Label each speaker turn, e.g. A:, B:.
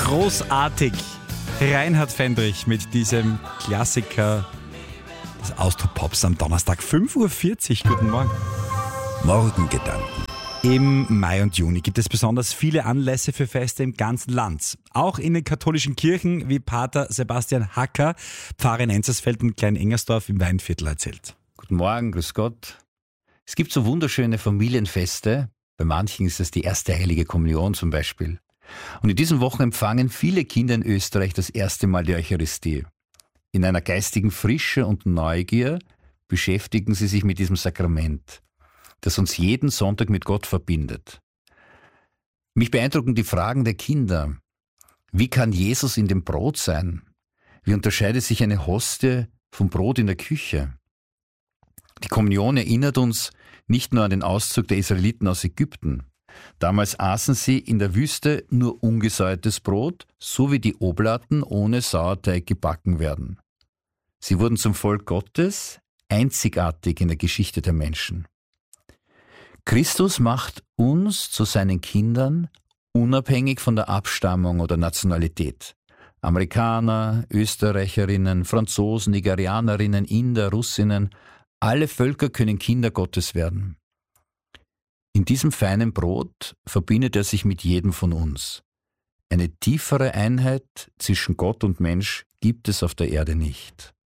A: Großartig. Reinhard Fendrich mit diesem Klassiker des Austropops am Donnerstag, 5.40 Uhr. Guten Morgen.
B: Morgengedanken.
A: Im Mai und Juni gibt es besonders viele Anlässe für Feste im ganzen Land. Auch in den katholischen Kirchen, wie Pater Sebastian Hacker, Pfarrer in Enzersfeld und Klein-Engersdorf im Weinviertel erzählt.
B: Guten Morgen, grüß Gott. Es gibt so wunderschöne Familienfeste. Bei manchen ist es die erste Heilige Kommunion zum Beispiel. Und in diesen Wochen empfangen viele Kinder in Österreich das erste Mal die Eucharistie. In einer geistigen Frische und Neugier beschäftigen sie sich mit diesem Sakrament, das uns jeden Sonntag mit Gott verbindet. Mich beeindrucken die Fragen der Kinder. Wie kann Jesus in dem Brot sein? Wie unterscheidet sich eine Hostie vom Brot in der Küche? Die Kommunion erinnert uns nicht nur an den Auszug der Israeliten aus Ägypten. Damals aßen sie in der Wüste nur ungesäuertes Brot, so wie die Oblaten ohne Sauerteig gebacken werden. Sie wurden zum Volk Gottes, einzigartig in der Geschichte der Menschen. Christus macht uns zu seinen Kindern, unabhängig von der Abstammung oder Nationalität. Amerikaner, Österreicherinnen, Franzosen, Nigerianerinnen, Inder, Russinnen, alle Völker können Kinder Gottes werden. In diesem feinen Brot verbindet er sich mit jedem von uns. Eine tiefere Einheit zwischen Gott und Mensch gibt es auf der Erde nicht.